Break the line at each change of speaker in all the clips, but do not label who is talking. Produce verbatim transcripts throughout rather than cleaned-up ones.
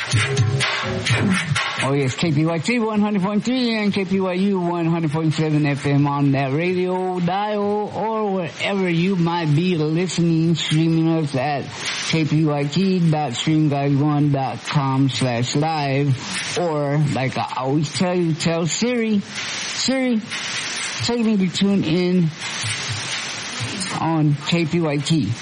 Oh yes, K P Y T one hundred point three and K P Y U one hundred point seven F M on that radio dial, or wherever you might be listening, streaming us at K P Y T dot stream guys one dot com slash live, or like I always tell you, tell Siri, Siri, tell me to tune in on K P Y T.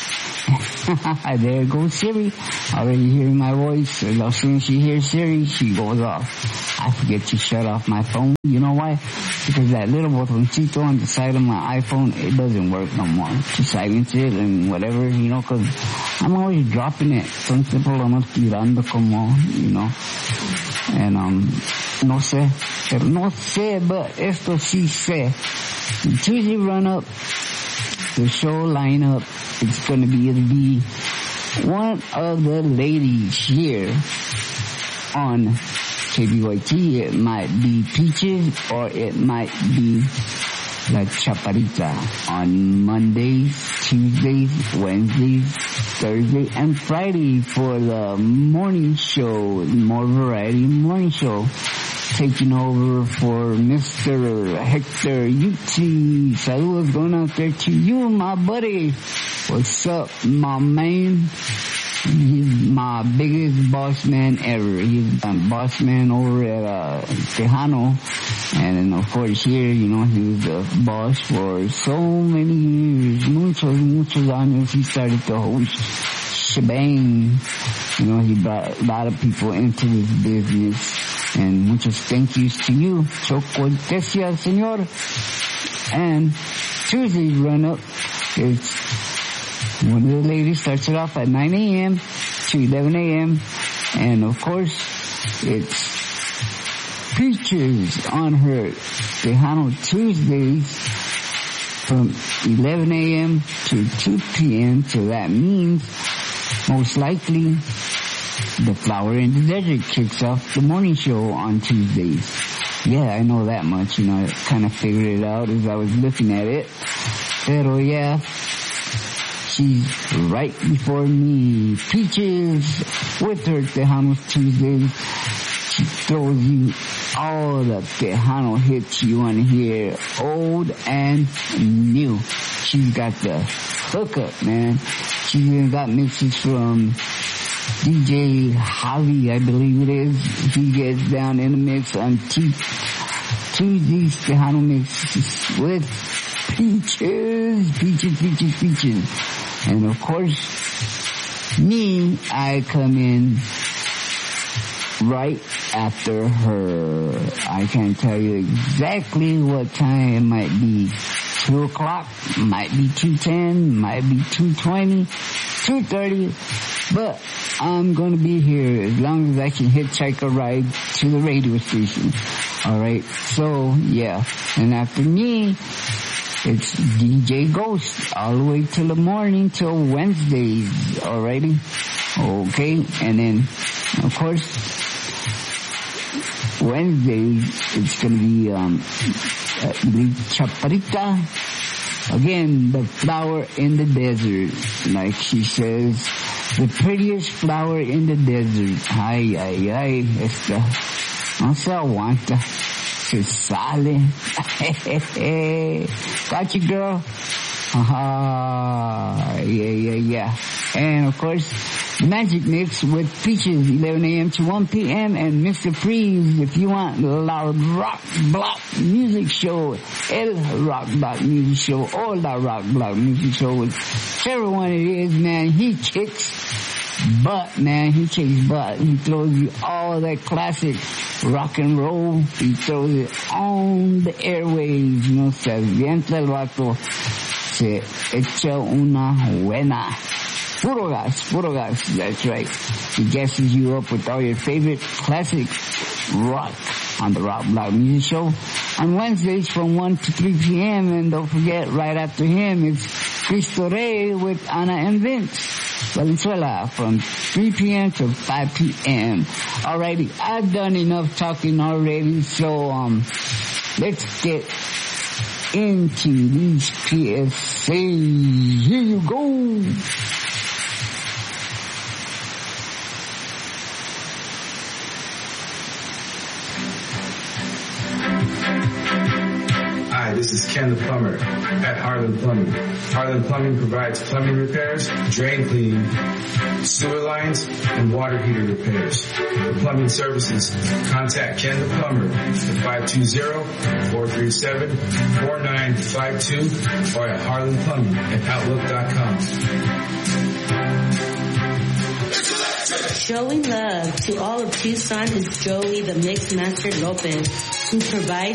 There goes Siri. Already hearing my voice. As soon as she hears Siri, she goes off. I forget to shut off my phone. You know why? Because that little botoncito on the side of my iPhone, it doesn't work no more. To silence it and whatever, you know, because I'm always dropping it. Entonces por lo menos tirando como, you know. And, um, no sé. Pero no sé, but esto sí sé. The Tuesday run up, the show lineup, it's going to be, it'll be one of the ladies here on K B Y T. It might be Peaches or it might be La Chaparita on Mondays, Tuesdays, Wednesdays, Thursday, and Friday for the morning show, more variety morning show. Taking over for Mister Hector Yuti. Saludos going out there to you, my buddy. What's up, my man? He's my biggest boss man ever. He's a boss man over at uh, Tejano. And then, of course, here, you know, he was the boss for so many years. Muchos, muchos años. He started to host shebang. You know, he brought a lot of people into this business. And muchos thank yous to you. Choco Tesia, senor. And Tuesday's run-up is one of the ladies starts it off at nine a.m. to eleven a.m. And, of course, it's Peaches on her Tejano Tuesdays from eleven a.m. to two p.m. So that means, most likely, the Flower in the Desert kicks off the morning show on Tuesdays. Yeah, I know that much. You know, I kind of figured it out as I was looking at it. Pero yeah, she's right before me. Peaches with her Tejano Tuesdays. She throws you all the Tejano hits you want to hear, old and new. She's got the hookup, man. She's even got mixes from D J Javi, I believe it is. He gets down in the mix on T- Tuesday's Tejano mixes with Peaches, Peaches, Peaches, Peaches. And of course, me, I come in right after her. I can't tell you exactly what time. It might be two o'clock, might be two ten, might be two twenty, two thirty, but I'm going to be here as long as I can hitchhike a ride to the radio station. Alright, so yeah. And after me, it's D J Ghost all the way till the morning till Wednesdays. Alrighty? Okay, and then, of course, Wednesdays, it's going to be, um, uh, Chaparita. Again, the flower in the desert. Like she says, the prettiest flower in the desert. Ay, ay, ay. Esta no se aguanta. Se sale. Got you, girl. Ah, yeah, yeah, yeah. And of course, Magic Mix with Peaches, eleven a.m. to one p.m. And Mister Freeze, if you want La Rock Block Music Show, El Rock Block Music Show, or La Rock Block Music Show, whichever one it is, man, he kicks butt, man. He kicks butt. He throws you all that classic rock and roll. He throws it on the airwaves, you know, se avienta el vato, se echa una buena. Puro gas, puro gas, that's right. He guesses you up with all your favorite classic rock on the Rock Block Music Show on Wednesdays from one to three p.m. And don't forget, right after him, it's Cristo Rey with Ana and Vince Valenzuela from three p.m. to five p.m. Alrighty, I've done enough talking already, so um, let's get into these P S As. Here you go.
this is Ken the Plumber at Harlan Plumbing. Harlan Plumbing provides plumbing repairs, drain cleaning, sewer lines, and water heater repairs. For plumbing services, contact Ken the Plumber at five two zero, four three seven, four nine five two or at harlan plumbing at outlook dot com.
Showing love to all of Tucson is Joey the Mixmaster Lopez, who provides